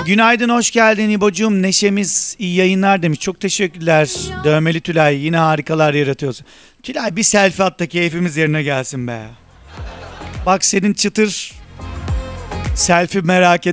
Günaydın, hoş geldin İbocuğum. Neşemiz iyi yayınlar demiş. Çok teşekkürler. Dövmeli Tülay, yine harikalar yaratıyorsun. Tülay bir selfie at da keyfimiz yerine gelsin be. Bak senin çıtır selfie merak